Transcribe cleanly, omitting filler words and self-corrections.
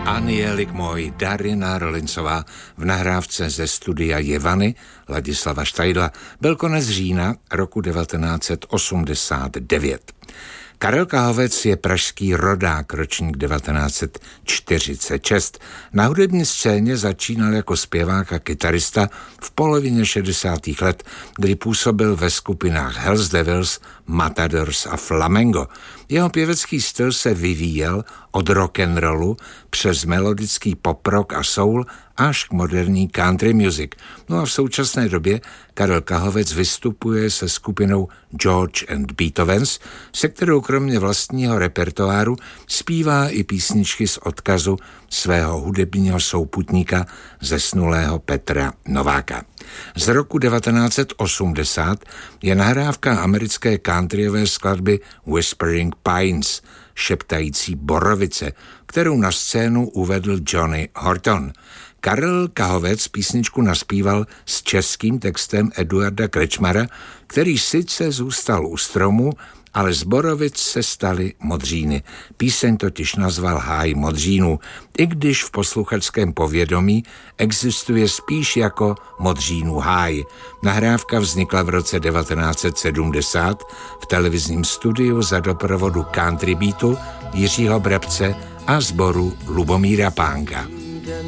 Anielik můj, Darina Rolincová v nahrávce ze studia Jevany Ladislava Štajdla byl konec října roku 1989. Karel Kahovec je pražský rodák, ročník 1946. Na hudební scéně začínal jako zpěvák a kytarista v polovině 60. let, kdy působil ve skupinách Hells Devils, Matadors a Flamengo. Jeho pěvecký styl se vyvíjel od rock'n'rollu přes melodický pop-rock a soul až k moderní country music. No a v současné době Karel Kahovec vystupuje se skupinou George and Beethovens, se kterou kromě vlastního repertoáru zpívá i písničky z odkazu svého hudebního souputníka zesnulého Petra Nováka. Z roku 1980 je nahrávka americké countryové skladby Whispering Pines, šeptající borovice, kterou na scénu uvedl Johnny Horton. Karel Kahovec písničku naspíval s českým textem Eduarda Krečmara, který sice zůstal u stromu, ale z borovic se staly modříny. Píseň totiž nazval Háj modřínů, i když v posluchačském povědomí existuje spíš jako Modřínů háj. Nahrávka vznikla v roce 1970 v televizním studiu za doprovodu country beatu Jiřího Brabce a sboru Lubomíra Pánka.